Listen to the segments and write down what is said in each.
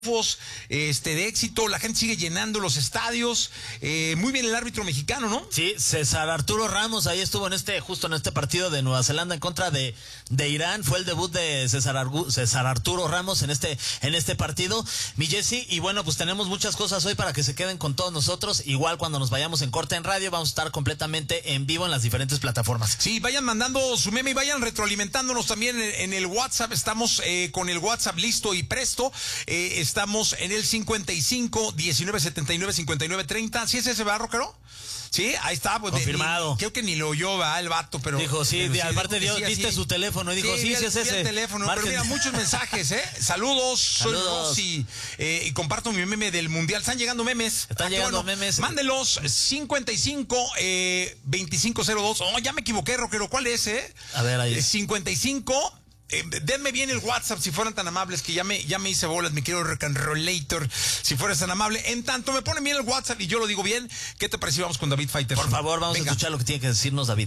de éxito, la gente sigue llenando los estadios, muy bien el árbitro mexicano, ¿no? Sí, César Arturo Ramos, ahí estuvo justo en este partido de Nueva Zelanda en contra de Irán, fue el debut de César Arturo Ramos en este partido, mi Jessy, y bueno, pues tenemos muchas cosas hoy para que se queden con todos nosotros, igual cuando nos vayamos en corte en radio, vamos a estar completamente en vivo en las diferentes plataformas. Sí, vayan mandando su meme y vayan retroalimentándonos también en el WhatsApp, estamos con el WhatsApp listo y presto, estamos en el 55 19 79 59 30. ¿Sí es ese Barroquero? Sí, ahí está. Pues, confirmado. Creo que ni lo oyó, ¿verdad? El vato, pero... Dijo, sí, pero aparte diste su teléfono y dijo, sí, es ese. El teléfono, pero mira, muchos mensajes, ¿eh? Saludos. Soy Rosy, y comparto mi meme del Mundial. Están llegando memes. Memes. Mándenlos, 55 2502. Oh, ya me equivoqué, Roquero. ¿Cuál es, A ver, ahí. 55... denme bien el WhatsApp si fueran tan amables, que ya me hice bolas, mi querido rock and rollator, si fueras tan amable. En tanto me ponen bien el WhatsApp y yo lo digo bien, ¿qué te pareció? Vamos con David Faitelson. Por favor, vamos a escuchar lo que tiene que decirnos David.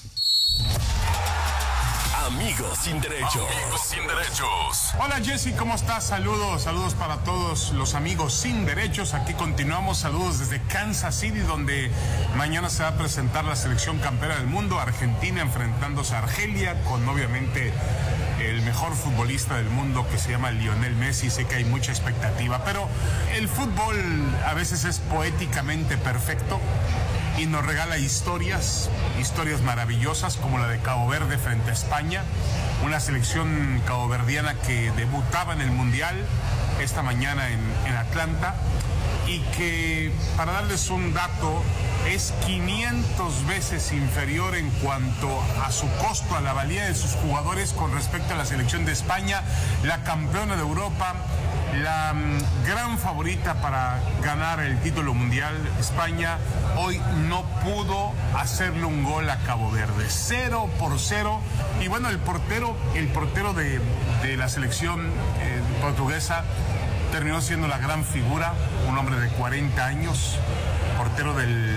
Amigos sin derechos. Amigos sin derechos. Hola Jessy, ¿cómo estás? Saludos para todos los amigos sin derechos. Aquí continuamos, saludos desde Kansas City, donde mañana se va a presentar la selección campera del mundo, Argentina enfrentándose a Argelia, con obviamente el mejor futbolista del mundo que se llama Lionel Messi. Sé que hay mucha expectativa, pero el fútbol a veces es poéticamente perfecto y nos regala historias maravillosas, como la de Cabo Verde frente a España, una selección caboverdiana que debutaba en el Mundial esta mañana en Atlanta, y que, para darles un dato, es 500 veces inferior en cuanto a su costo, a la valía de sus jugadores con respecto a la selección de España, la campeona de Europa, la gran favorita para ganar el título mundial. España hoy no pudo hacerle un gol a Cabo Verde, 0-0. Y bueno, el portero de la selección portuguesa terminó siendo la gran figura, un hombre de 40 años, portero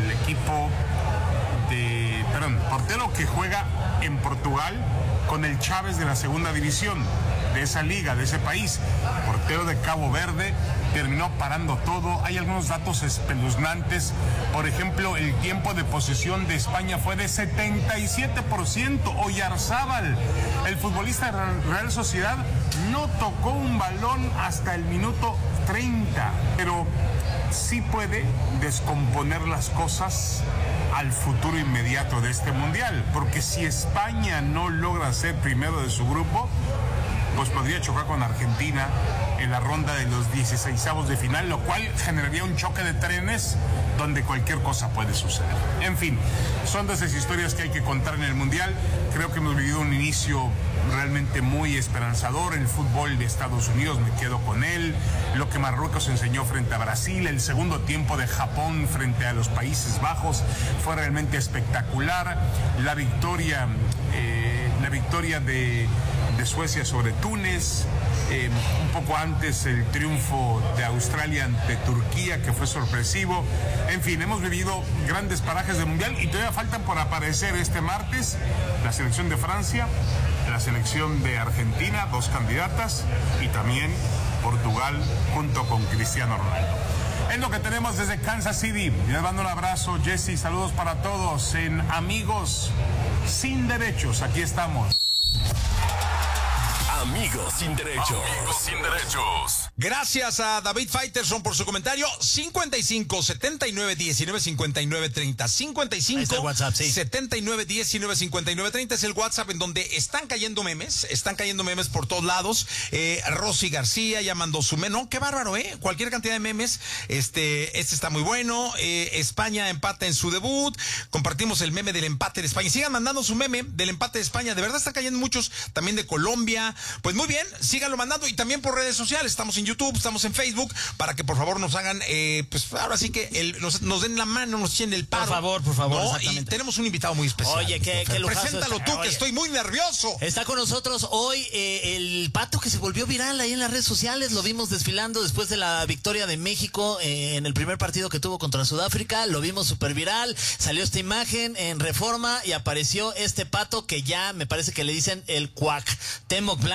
que juega en Portugal con el Chaves de la segunda división de esa liga, de ese país. Portero de Cabo Verde, terminó parando todo. Hay algunos datos espeluznantes. Por ejemplo, el tiempo de posesión de España fue de 77%. Oyarzábal, el futbolista de Real Sociedad, no tocó un balón hasta el minuto 30. Pero sí puede descomponer las cosas al futuro inmediato de este mundial, porque si España no logra ser primero de su grupo, pues podría chocar con Argentina en la ronda de los 16avos de final, lo cual generaría un choque de trenes donde cualquier cosa puede suceder. En fin, son de esas historias que hay que contar en el Mundial. Creo que hemos vivido un inicio realmente muy esperanzador. El fútbol de Estados Unidos, me quedo con él. Lo que Marruecos enseñó frente a Brasil, el segundo tiempo de Japón frente a los Países Bajos fue realmente espectacular. La victoria de Suecia sobre Túnez, un poco antes el triunfo de Australia ante Turquía, que fue sorpresivo. En fin, hemos vivido grandes parajes del Mundial y todavía faltan por aparecer este martes la selección de Francia, la selección de Argentina, 2 candidatas, y también Portugal junto con Cristiano Ronaldo. Es lo que tenemos desde Kansas City. Les mando un abrazo, Jessy, saludos para todos en Amigos Sin Derechos. Aquí estamos. Amigos sin derechos. Amigos sin derechos. Gracias a David Faitelson por su comentario. 55 79 19 59 30. 55 WhatsApp, sí. 79 19 59 30 es el WhatsApp en donde están cayendo memes por todos lados. Rosy García ya mandó su meme. No, qué bárbaro, cualquier cantidad de memes. Este está muy bueno. España empata en su debut. Compartimos el meme del empate de España. Sigan mandando su meme del empate de España. De verdad están cayendo muchos. También de Colombia. Pues muy bien, síganlo mandando, y también por redes sociales. Estamos en YouTube, estamos en Facebook, para que por favor nos hagan, pues ahora sí que nos den la mano, nos echen el paro. Por favor, ¿no? Exactamente. Y tenemos un invitado muy especial. Oye, qué lujazo. Preséntalo tú, que estoy muy nervioso. Está con nosotros hoy el pato que se volvió viral ahí en las redes sociales. Lo vimos desfilando después de la victoria de México en el primer partido que tuvo contra Sudáfrica. Lo vimos súper viral. Salió esta imagen en Reforma y apareció este pato que ya me parece que le dicen el Cuauhtémoc Blanco.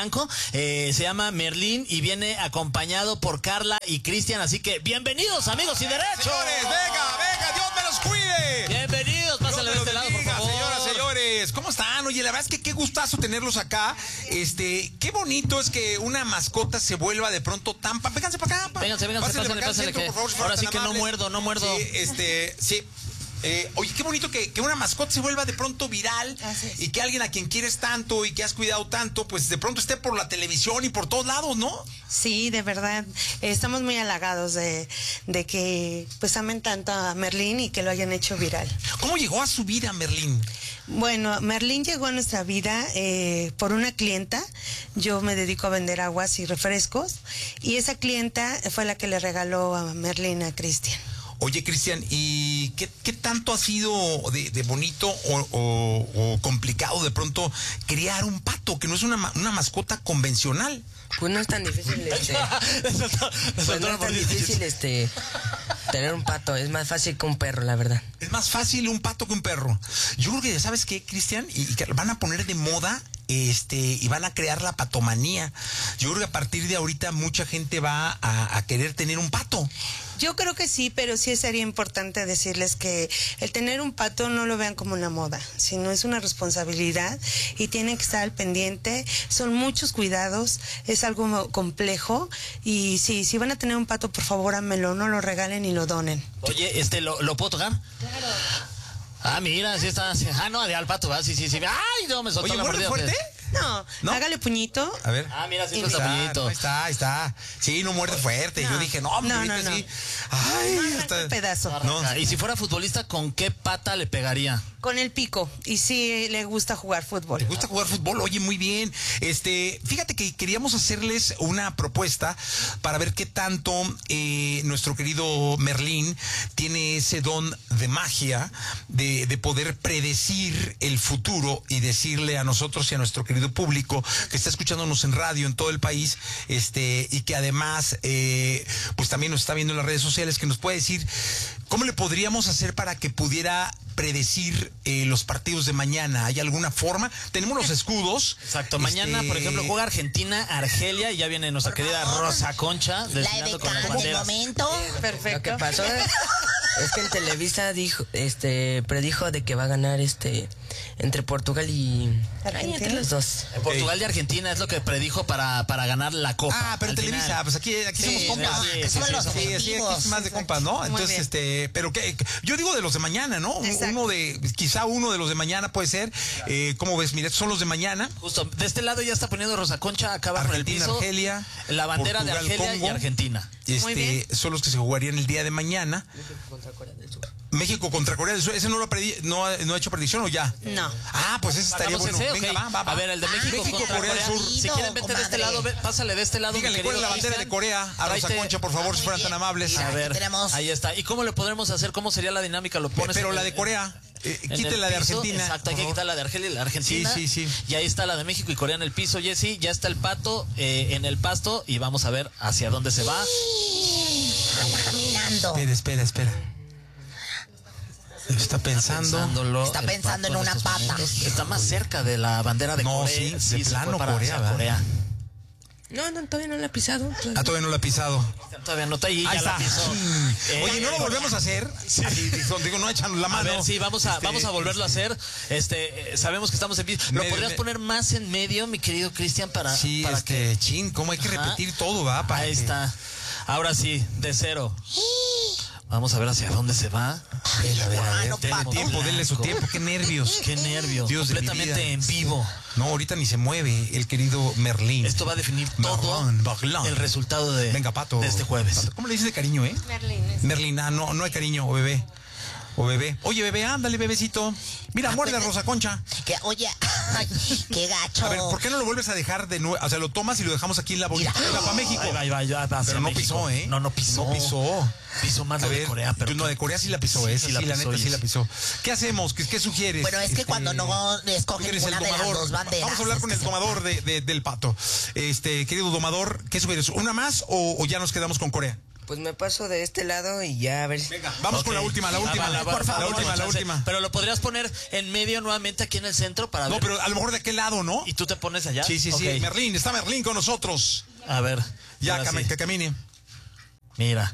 blanco. Se llama Merlín y viene acompañado por Carla y Cristian. Así que bienvenidos, amigos sin derecho. Señores, venga, Dios me los cuide. Bienvenidos, pásale de este lado, por favor. Señoras, señores, ¿cómo están? Oye, la verdad es que qué gustazo tenerlos acá. Qué bonito es que una mascota se vuelva de pronto tan... Vénganse para acá. Vénganse, pásale, que... por favor, ahora sí que no muerdo. Sí, sí. Oye, qué bonito que una mascota se vuelva de pronto viral y que alguien a quien quieres tanto y que has cuidado tanto, pues de pronto esté por la televisión y por todos lados, ¿no? Sí, de verdad. Estamos muy halagados de que pues amen tanto a Merlín y que lo hayan hecho viral. ¿Cómo llegó a su vida Merlín? Bueno, Merlín llegó a nuestra vida por una clienta. Yo me dedico a vender aguas y refrescos y esa clienta fue la que le regaló a Merlín a Cristian. Oye, Cristian, ¿y qué tanto ha sido de bonito o complicado de pronto criar un pato, que no es una mascota convencional? Pues no es tan difícil, tener un pato, es más fácil que un perro, la verdad. Es más fácil un pato que un perro. Yo creo que, ¿sabes qué, Cristian? Y que van a poner de moda y van a crear la patomanía. Yo creo que a partir de ahorita mucha gente va a querer tener un pato. Yo creo que sí, pero sí sería importante decirles que el tener un pato no lo vean como una moda, sino es una responsabilidad y tienen que estar al pendiente. Son muchos cuidados, es algo complejo y sí, si van a tener un pato, por favor, hámelo, no lo regalen ni lo donen. Oye, ¿lo puedo tocar? Claro. Ah, mira, sí está. No, de al pato, ¿verdad? Sí. Ay, no, me soltó. Oye, la ¿muerde mordida. fuerte? No, hágale puñito. A ver. Ah, mira, sí Y está puñito. Ahí está. Sí, no muerde fuerte. No. Yo dije, no. No. Sí. Ay, Arranca un pedazo. No. Y si fuera futbolista, ¿con qué pata le pegaría? Con el pico. Y sí le gusta jugar fútbol. ¿Te gusta jugar fútbol? Oye, muy bien. Fíjate que queríamos hacerles una propuesta para ver qué tanto nuestro querido Merlín tiene ese don de magia de poder predecir el futuro y decirle a nosotros y a nuestro querido público que está escuchándonos en radio en todo el país, y que además pues también nos está viendo en las redes sociales, que nos puede decir cómo le podríamos hacer para que pudiera predecir los partidos de mañana. ¿Hay alguna forma? Tenemos los escudos. Exacto. Mañana, por ejemplo, juega Argentina, Argelia, y ya viene nuestra querida Rosa Concha. La de cada momento. Perfecto. Lo que pasó es que en Televisa predijo de que va a ganar entre Portugal y Argentina. entre los dos. Portugal y Argentina es lo que predijo para ganar la Copa. Ah, pero al Televisa, final. pues aquí somos compas. Somos los Sí, aquí objetivos. es más de compas, ¿no? Entonces, pero yo digo de los de mañana, ¿no? Exacto. Quizá uno de los de mañana puede ser. ¿Cómo ves? Mira, son los de mañana. Justo, de este lado ya está poniendo Rosa Concha acá abajo en el Argentina, piso. Argelia, La bandera Portugal, de Argelia Congo. y Argentina. Muy bien. Son los que se jugarían el día de mañana. México contra Corea del Sur. ¿Ese no ha hecho predicción o ya? No. Ah, pues ese estaría Hagamos bueno. ese, Venga, ok. va. A ver, el de México contra Corea del Sur. Si quieren, vete de este lado, pásale de este lado. Díganle mi cuál es querido la bandera Cristian. de Corea a Rosa Tráete- Concha, por favor, si fueran tan amables. A ver, tenemos. ahí está. ¿Y cómo le podremos hacer? ¿Cómo sería la dinámica? Lo pones Pero en la el- de Corea. en Quite el la de piso. Argentina. Exacto, hay que por quitar la de Argelia y la Argentina. Sí. Y ahí está la de México y Corea en el piso, Jessy. Ya está el pato en el pasto y vamos a ver hacia dónde se va. Caminando. Espera. Está pensándolo. Está el pensando pato en una estos pata. momentos. Está más cerca de la bandera de No, Corea. sí, de se plano fue para Corea, hacia ¿verdad? Corea. No, todavía no la ha pisado. Ah, todavía no lo ha pisado. Todavía no está ahí, Ahí ya la está. pisó. Oye, ¿no lo volvemos a hacer? Sí. Digo, no echan la A mano. ver, sí, vamos a volverlo a hacer. Sabemos que estamos en vivo. ¿Lo podrías poner más en medio, mi querido Cristian, para que... ¿Cómo hay que Ajá. repetir todo, va? Para Ahí que- está. Ahora sí, de cero. Vamos a ver hacia dónde se va. A ver. Denle su tiempo, qué nervios. Qué nervios. Dios de mi Completamente vida. en vivo. No, ahorita ni se mueve el querido Merlín. Esto va a definir todo Merlín. el resultado de, Venga, Pato. de este jueves. Pato, ¿cómo le dices de cariño, Merlín. Merlín, no hay cariño, o bebé. Oye, bebé, ándale, bebecito. Mira, muerde a Rosa Concha. Oye, ay, qué gacho. A ver, ¿por qué no lo vuelves a dejar de nuevo? O sea, lo tomas y lo dejamos aquí en la bolita. Mira. Venga, para México. Ahí va, ya va hacia Pero no México. pisó, ¿eh? No pisó. No pisó. Pisó más A lo de ver, Corea, pero... no, de Corea sí la pisó, Sí, la pisó, neta sí Jessy. la pisó. ¿Qué hacemos? ¿Qué sugieres? Bueno, es que cuando no tú escogen eres el ninguna de las domador. dos banderas. Vamos a hablar con el domador del pato. Querido domador, ¿qué sugieres? ¿Una más o ya nos quedamos con Corea? Pues me paso de este lado y ya a ver. Venga, vamos con la última. Por favor, la última. Pero lo podrías poner en medio nuevamente aquí en el centro para ver. No, pero a lo mejor de aquel lado, ¿no? ¿Y tú te pones allá? Sí. Ok. Merlín, está Merlín con nosotros. A ver. Ya, ahora sí. que camine. Mira.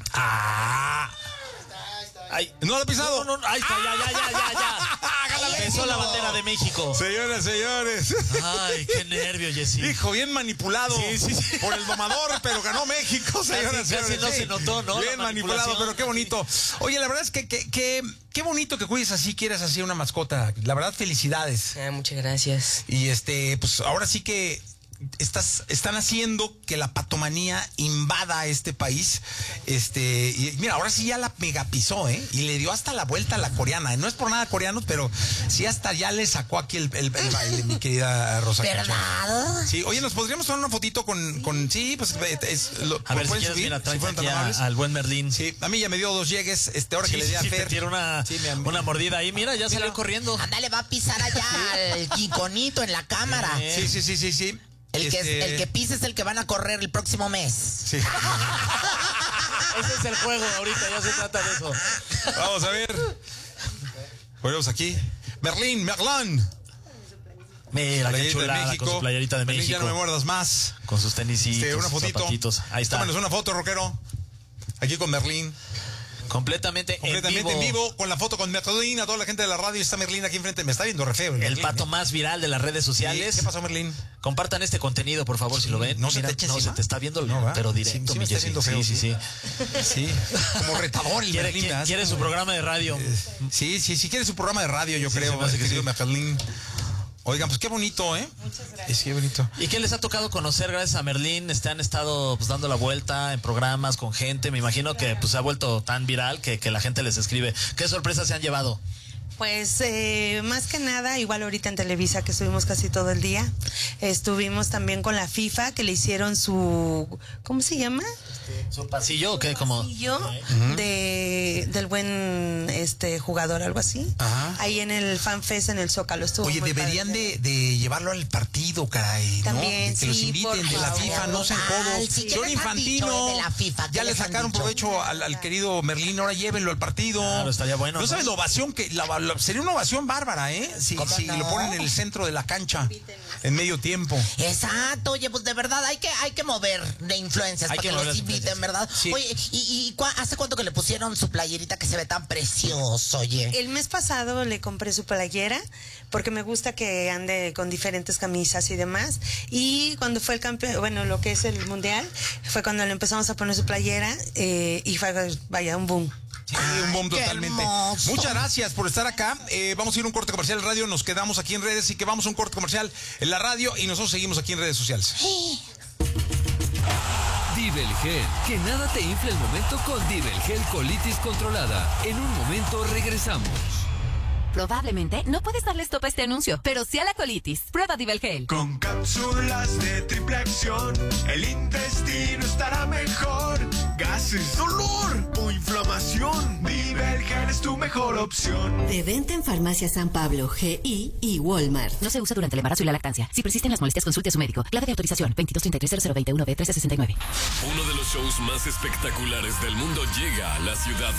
Ay, ¿no lo ha pisado? No, ahí está, ya. Empezó la bandera de México. Señoras, señores. Ay, qué nervio, Jessy. Hijo, bien manipulado Sí. por el domador, pero ganó México, señoras, Casi señores. no se notó, ¿no? Bien La manipulado, manipulación. pero qué bonito. Oye, la verdad es que qué bonito que cuides así, quieres así una mascota. La verdad, felicidades. Muchas gracias. Y pues ahora sí que están haciendo que la patomanía invada este país. Y mira, ahora sí ya la megapisó, y le dio hasta la vuelta a la coreana. No es por nada coreanos, pero sí hasta ya le sacó aquí el baile, mi querida Rosa. ¿Verdad? Sí, oye, ¿nos podríamos tomar una fotito con sí, pues a ver, si quieres, mira, trae aquí al buen Merlín. Sí, a mí ya me dio 2 llegues, ahora que le di a Fer. te tira una mordida ahí, mira, ya salió corriendo. Ándale, va a pisar allá al quiconito en la cámara. Sí. El que pise es el que van a correr el próximo mes. Sí. Ese es el juego ahorita, ya se trata de eso. Vamos a ver. Ponemos aquí. Merlín. Mira, qué chulada, con su playerita de Merlín, México. ya no me muerdas más. Con sus tenisitos, una sus fotito. zapatitos. Ahí está. Tómanos una foto, rockero. Aquí con Merlín. Completamente en vivo, con la foto con Merlín. A toda la gente de la radio, está Merlín aquí enfrente. Me está viendo re feo. El pato más viral de las redes sociales. ¿Qué pasó, Merlín? Compartan este contenido, por favor, si lo ven. No se te eche encima. Se te está viendo, No, pero directo. Sí, me está viendo feo. Sí. Sí. Como retador el Merlín. Quiere su programa de radio. Sí, quiere su programa de radio, yo creo. Se me hace que sí. Merlín. Oigan, pues qué bonito, Muchas gracias. Sí, qué bonito. ¿Y qué les ha tocado conocer gracias a Merlín? Han estado pues dando la vuelta en programas con gente. Me imagino que pues se ha vuelto tan viral que la gente les escribe. ¿Qué sorpresas se han llevado? Pues más que nada, igual ahorita en Televisa que estuvimos casi todo el día, estuvimos también con la FIFA que le hicieron su, ¿cómo se llama? ¿Su pasillo o qué? Como Pasillo del buen jugador, algo así. Ajá. Ahí en el FanFest en el Zócalo estuvo. Oye, muy deberían padre. de llevarlo al partido, caray, ¿no? También, Que los sí, inviten por de la favor. FIFA, no sean codos. Sí, ¿qué Señor les han dicho, Infantino, de la FIFA? ¿Qué ya le les han sacaron dicho? provecho al querido Merlín, ahora llévenlo al partido. Claro, estaría bueno, No ¿no? sabes la ovación que sería una ovación bárbara, si ¿Cómo no? lo ponen en el centro de la cancha en medio tiempo. Exacto, oye, pues de verdad hay que mover de influencias Hay para que que mover los las inviten, influencias. ¿verdad? Sí. Oye, ¿hace cuánto que le pusieron su playerita que se ve tan precioso, oye? El mes pasado le compré su playera porque me gusta que ande con diferentes camisas y demás. Y cuando fue el campeón, bueno, lo que es el mundial, fue cuando le empezamos a poner su playera y fue, vaya, un boom. Sí, un boom qué totalmente. hermoso. Muchas gracias por estar acá. Vamos a ir a un corte comercial en radio, nos quedamos aquí en redes, así que vamos a un corte comercial en la radio y nosotros seguimos aquí en redes sociales. Divelgel, que nada te infle el momento con Divelgel colitis controlada. En un momento regresamos. Probablemente no puedes darle stop a este anuncio, pero sí a la colitis. Prueba Divelgel. Con cápsulas de triple acción, el intestino estará mejor. Gases, dolor o inflamación, Divelgel es tu mejor opción. De venta en Farmacia San Pablo, GI y Walmart. No se usa durante el embarazo y la lactancia. Si persisten las molestias, consulte a su médico. Clave de autorización 2233-0021-B1369. Uno de los shows más espectaculares del mundo llega a la ciudad